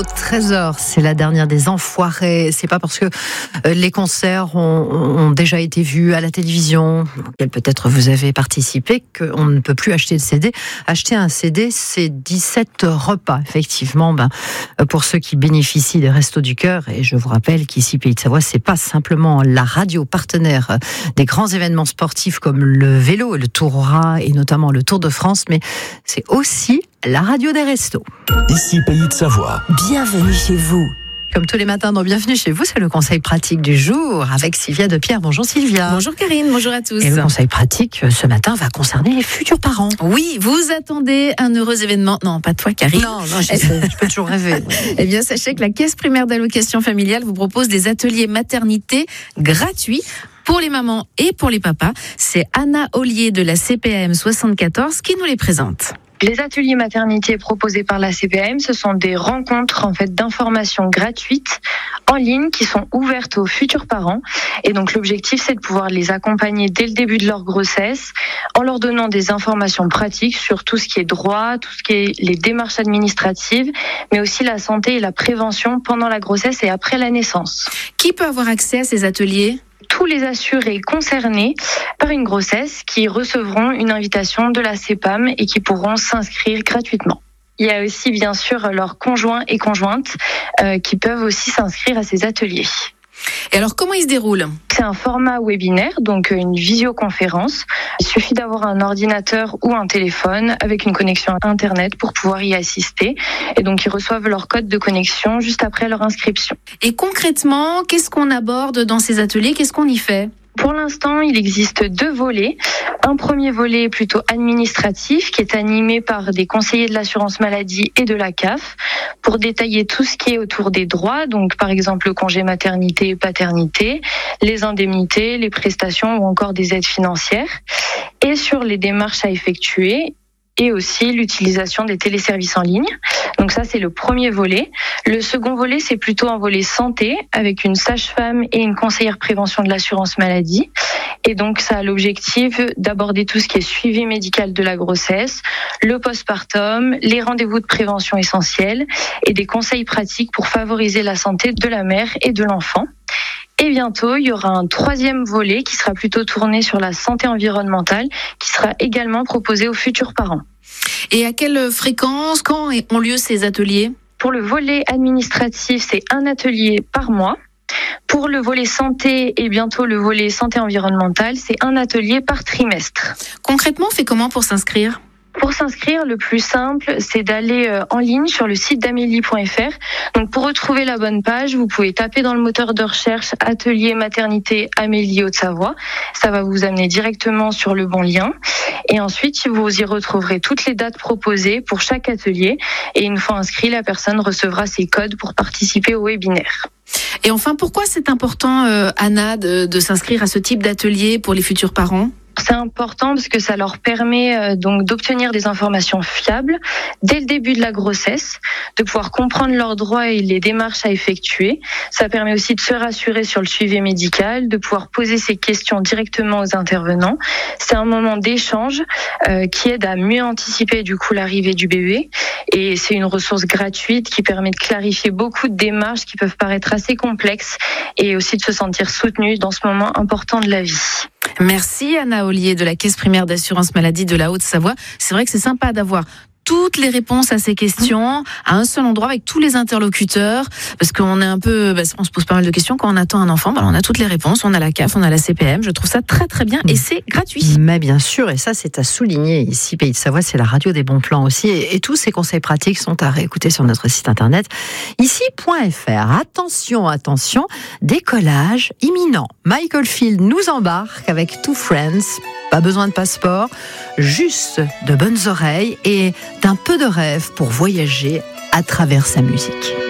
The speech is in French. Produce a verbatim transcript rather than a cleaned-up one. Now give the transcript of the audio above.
Resto Trésor, c'est la dernière des enfoirés. C'est pas parce que les concerts ont, ont déjà été vus à la télévision, auquel peut-être vous avez participé, qu'on ne peut plus acheter de C D. Acheter un C D, c'est dix-sept repas. Effectivement, ben, pour ceux qui bénéficient des Restos du Cœur, et je vous rappelle qu'ici, Pays de Savoie, c'est pas simplement la radio partenaire des grands événements sportifs comme le vélo, le Tour et notamment le Tour de France, mais c'est aussi la radio des restos. Ici Pays de Savoie. Bienvenue chez vous. Comme tous les matins dans Bienvenue chez vous, c'est le conseil pratique du jour avec Sylvia Depierre. Bonjour Sylvia. Bonjour Karine, bonjour à tous. Et le conseil pratique ce matin va concerner les futurs parents. Oui, vous attendez un heureux événement. Non, pas toi Karine. Non, non, je, sais, je peux toujours rêver. Eh bien, sachez que la Caisse primaire d'allocation familiale vous propose des ateliers maternité gratuits pour les mamans et pour les papas. C'est Anna Ollier de la C P A M soixante-quatorze qui nous les présente. Les ateliers maternité proposés par la C P A M, ce sont des rencontres en fait d'informations gratuites en ligne qui sont ouvertes aux futurs parents. Et donc l'objectif, c'est de pouvoir les accompagner dès le début de leur grossesse en leur donnant des informations pratiques sur tout ce qui est droit, tout ce qui est les démarches administratives, mais aussi la santé et la prévention pendant la grossesse et après la naissance. Qui peut avoir accès à ces ateliers ? Tous les assurés concernés par une grossesse qui recevront une invitation de la C P A M et qui pourront s'inscrire gratuitement. Il y a aussi bien sûr leurs conjoints et conjointes euh, qui peuvent aussi s'inscrire à ces ateliers. Et alors comment ils se déroulent ? C'est un format webinaire, donc une visioconférence. Il suffit d'avoir un ordinateur ou un téléphone avec une connexion Internet pour pouvoir y assister. Et donc ils reçoivent leur code de connexion juste après leur inscription. Et concrètement, qu'est-ce qu'on aborde dans ces ateliers ? Qu'est-ce qu'on y fait ? Pour l'instant, il existe deux volets. Un premier volet plutôt administratif qui est animé par des conseillers de l'assurance maladie et de la C A F pour détailler tout ce qui est autour des droits, donc par exemple le congé maternité et paternité, les indemnités, les prestations ou encore des aides financières, et sur les démarches à effectuer et aussi l'utilisation des téléservices en ligne. Donc ça, c'est le premier volet. Le second volet, c'est plutôt un volet santé avec une sage-femme et une conseillère prévention de l'assurance maladie. Et donc, ça a l'objectif d'aborder tout ce qui est suivi médical de la grossesse, le postpartum, les rendez-vous de prévention essentiels et des conseils pratiques pour favoriser la santé de la mère et de l'enfant. Et bientôt, il y aura un troisième volet qui sera plutôt tourné sur la santé environnementale, qui sera également proposé aux futurs parents. Et à quelle fréquence, quand ont lieu ces ateliers ? Pour le volet administratif, c'est un atelier par mois. Pour le volet santé et bientôt le volet santé environnementale, c'est un atelier par trimestre. Concrètement, on fait comment pour s'inscrire ? Pour s'inscrire, le plus simple, c'est d'aller en ligne sur le site d'amélie point f r. Donc, pour retrouver la bonne page, vous pouvez taper dans le moteur de recherche Atelier Maternité Amélie Haute-Savoie. Ça va vous amener directement sur le bon lien. Et ensuite, vous y retrouverez toutes les dates proposées pour chaque atelier. Et une fois inscrit, la personne recevra ses codes pour participer au webinaire. Et enfin, pourquoi c'est important, euh, Anna, de, de s'inscrire à ce type d'atelier pour les futurs parents ? C'est important parce que ça leur permet euh, donc d'obtenir des informations fiables dès le début de la grossesse, de pouvoir comprendre leurs droits et les démarches à effectuer. Ça permet aussi de se rassurer sur le suivi médical, de pouvoir poser ses questions directement aux intervenants. C'est un moment d'échange euh, qui aide à mieux anticiper du coup l'arrivée du bébé, et c'est une ressource gratuite qui permet de clarifier beaucoup de démarches qui peuvent paraître assez complexes et aussi de se sentir soutenu dans ce moment important de la vie. Merci Anna Ollier de la Caisse primaire d'assurance maladie de la Haute-Savoie. C'est vrai que c'est sympa d'avoir toutes les réponses à ces questions à un seul endroit avec tous les interlocuteurs, parce qu'on est un peu, bah, on se pose pas mal de questions quand on attend un enfant. Bah, on a toutes les réponses, on a la C A F, on a la C P A M. Je trouve ça très très bien et c'est gratuit. Mais bien sûr, et ça c'est à souligner ici, Pays de Savoie, c'est la radio des bons plans aussi, et, et tous ces conseils pratiques sont à réécouter sur notre site internet ici point f r. Attention, attention, décollage imminent. Michael Field nous embarque avec Two Friends. Pas besoin de passeport, juste de bonnes oreilles et d'un peu de rêve pour voyager à travers sa musique.